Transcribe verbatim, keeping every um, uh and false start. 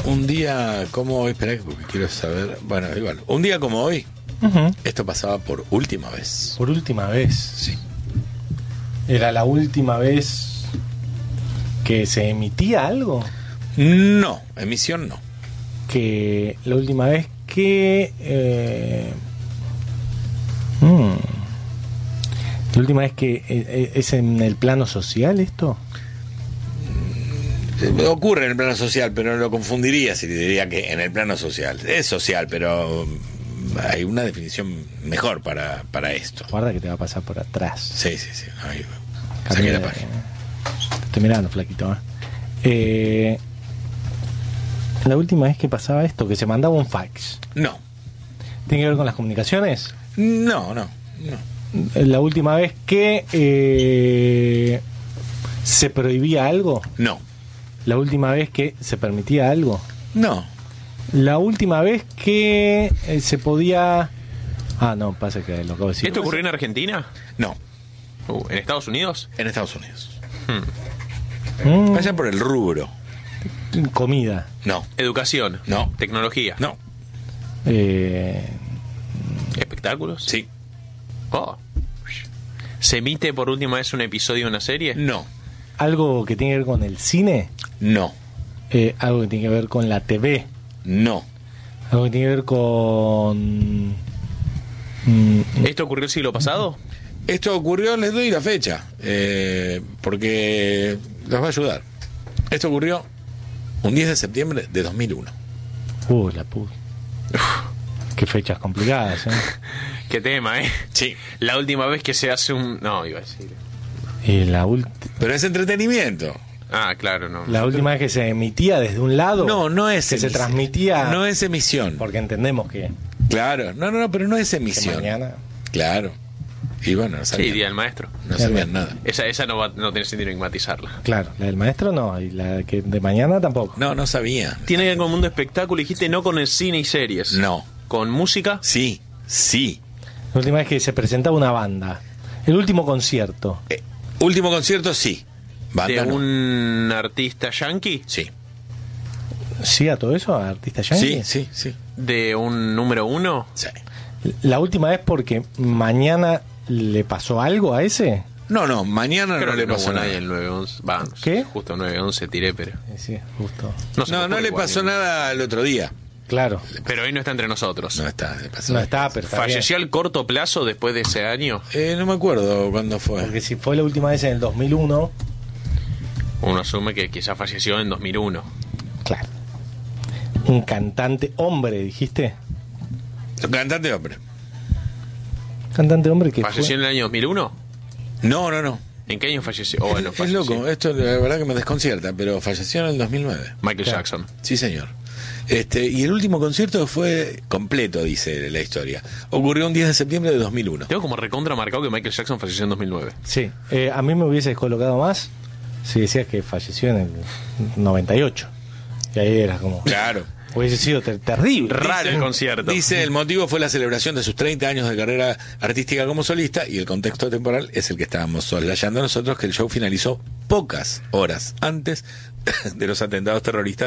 Un día como hoy, espera porque quiero saber. Bueno, igual. Un día como hoy, uh-huh. Esto pasaba por última vez. Por última vez. Sí. ¿Era la última vez que se emitía algo? No, emisión no. Que la última vez que... Eh, hmm, la última vez que... Eh, ¿Es en el plano social esto? Ocurre en el plano social, pero no lo confundiría si te diría que en el plano social. Es social, pero hay una definición mejor para, para esto. Guarda que te va a pasar por atrás. Sí, sí, sí. Ahí, saqué la página. Te estoy mirando, flaquito. ¿eh? Eh, la última vez que pasaba esto, que se mandaba un fax. No. ¿Tiene que ver con las comunicaciones? No, no, no. La última vez que eh, se prohibía algo. No. La última vez que se permitía algo. No. La última vez que eh, se podía... Ah, no, pasa que lo acabo de decir. ¿Esto ocurrió en Argentina? No. Uh, ¿En Estados Unidos? En Estados Unidos. Hmm. Mm. Vaya por el rubro. Comida. No. Educación. No. Tecnología. No. Eh... ¿Espectáculos? Sí. Oh. ¿Se emite por última vez un episodio de una serie? No. ¿Algo que tiene que ver con el cine? No. Eh, ¿Algo que tiene que ver con la T V? No. ¿Algo que tiene que ver con...? Mm, ¿Esto ocurrió el siglo pasado? Esto ocurrió, les doy la fecha, eh, porque los va a ayudar. Esto ocurrió un diez de septiembre de dos mil uno. Uh, la puta. Qué fechas complicadas, ¿eh? Qué tema, ¿eh? Sí. La última vez que se hace un... No, iba a decir... Y la última... Pero es entretenimiento. Ah, claro, no. La última vez que se emitía desde un lado. No, no es que emisión. se transmitía. No es emisión. Porque entendemos que, Claro, no, no, no, pero no es que emisión. mañana. Claro. Y bueno, no Sí, sabían, Día del Maestro. no sabían nada. Esa, esa no va no tiene sentido enigmatizarla. Claro, la del maestro no, y la que de mañana tampoco. No, no sabían. Tiene que ver con el mundo de espectáculo, dijiste, no con el cine y series. No. ¿Con música? Sí, sí. La última vez que se presentaba una banda. El último concierto. Eh, último concierto, sí. Banda, ¿De no. un artista yankee? Sí. ¿Sí a todo eso? ¿A artista yankee? Sí, sí, sí. ¿De un número uno? Sí. La última vez porque mañana le pasó algo a ese. No, no, mañana Creo no que le no pasó hubo nada. nadie en el nueve once. Va, no sé, ¿Qué? Justo nueve once tiré, pero... Sí, justo. No, se me No, no ocurre le igual pasó ninguno. nada el otro día. Claro. Pero hoy no está entre nosotros. No está, le pasó. No está, pero está ¿Falleció bien. al corto plazo después de ese año? Eh, no me acuerdo cuándo fue. Porque si fue la última vez en el dos mil uno, Uno asume que quizás falleció en dos mil uno. claro. Un cantante hombre, dijiste. Cantante hombre. Cantante hombre que ¿Falleció fue... en el año dos mil uno? No, no, no. ¿En qué año falleció? Oh, bueno, es, es falleció. loco, esto la verdad que me desconcierta, pero falleció en el dos mil nueve. Michael Claro. Jackson. Sí, señor. Este, y el último concierto fue completo, dice la historia. Ocurrió un diez de septiembre de dos mil uno. Tengo como recontra marcado que Michael Jackson falleció en dos mil nueve. Sí, eh, a mí me hubiese descolocado más si decías que falleció en el noventa y ocho. Y ahí era como... Claro. Hubiese sido ter- terrible. Raro el concierto. Dice, el motivo fue la celebración de sus treinta años de carrera artística como solista y el contexto temporal es el que estábamos soslayando nosotros, que el show finalizó pocas horas antes de los atentados terroristas